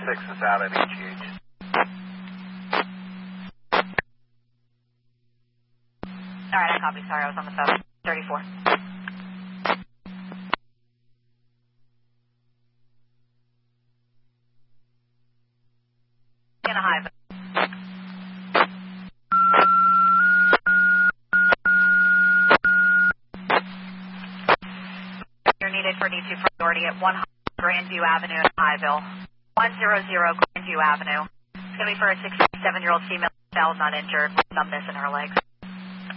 is out at EGH. All right, I copy. Sorry, I was on the phone. 34. In a hive. You're needed for D2 priority at 100 Grandview Avenue in Highville. 100 Grandview Avenue. It's going to be for a 67-year-old female, not injured, with numbness in her legs.